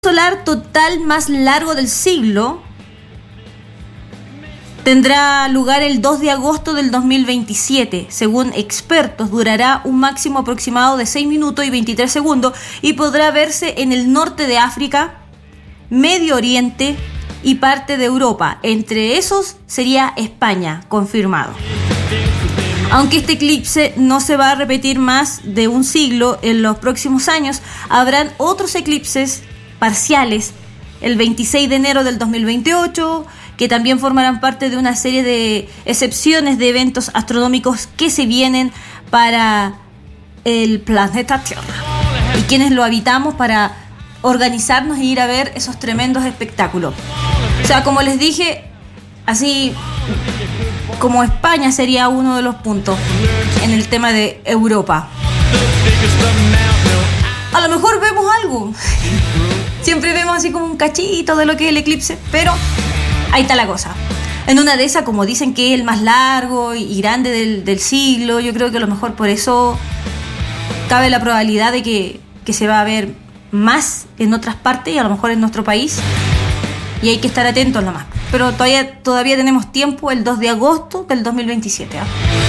solar total más largo del siglo tendrá lugar el 2 de agosto del 2027. Según expertos, durará un máximo aproximado de 6 minutos y 23 segundos y podrá verse en el norte de África, Medio Oriente y parte de Europa. Entre esos sería España, confirmado. Aunque este eclipse no se va a repetir más de un siglo, en los próximos años habrán otros eclipses parciales el 26 de enero del 2028, que también formarán parte de una serie de excepciones de eventos astronómicos que se vienen para el planeta Tierra y quienes lo habitamos para organizarnos e ir a ver esos tremendos espectáculos. O sea, como les dije, así como España sería uno de los puntos en el tema de Europa. A lo mejor vemos algo. Siempre vemos así como un cachito de lo que es el eclipse, pero ahí está la cosa. En una de esas, como dicen que es el más largo y grande del siglo, yo creo que a lo mejor por eso cabe la probabilidad de que se va a ver más en otras partes y a lo mejor en nuestro país. Y hay que estar atentos nomás. Pero todavía tenemos tiempo, el 2 de agosto del 2027.